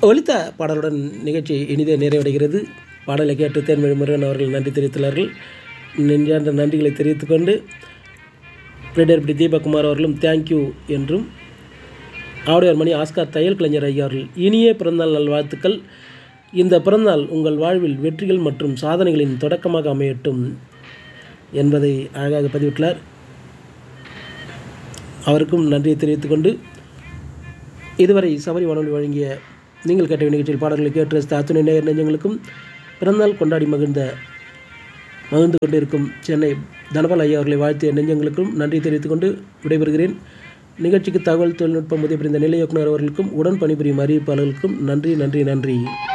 ஒலித்த பாடலுடன் நிகழ்ச்சி இனிதே நிறைவடைகிறது. பாடலை கேட்டு தேன்மொழி முருகன் அவர்கள் நன்றி தெரிவித்துள்ளார்கள். நெஞ்சார்ந்த நன்றிகளை தெரிவித்துக்கொண்டு பிரேடர்படி தீபகுமார் அவர்களும் தேங்க்யூ என்றும், ஆவுடையார் மணி ஆஸ்கார் தையல் கலைஞர் ஐயா அவர்கள் இனிய பிறந்தநாள் நல்வாழ்த்துக்கள். இந்த பிறந்தநாள் உங்கள் வாழ்வில் வெற்றிகள் மற்றும் சாதனைகளின் தொடக்கமாக அமையட்டும் என்பதை அழகாக பதிவிட்டுள்ளார். அவருக்கும் நன்றியை தெரிவித்துக்கொண்டு, இதுவரை சபரி வானொலி வழங்கிய நீங்கள் கேட்ட நிகழ்ச்சியில் பாடல்களை கேட்டு ரசித்த அத்துணை நேயர் நெஞ்சங்களுக்கும், பிறந்தநாள் கொண்டாடி மகிழ்ந்து கொண்டிருக்கும் சென்னை தனபால் ஐயா அவர்களை வாழ்த்திய நெஞ்சங்களுக்கும் நன்றி தெரிவித்துக்கொண்டு விடைபெறுகிறேன். நிகழ்ச்சிக்கு தகவல் தொழில்நுட்பம் உதவி புரிந்த நிலை இயக்குனர் அவர்களுக்கும் உடன் பணிபுரியும் அறிவிப்பாளர்களுக்கும் நன்றி.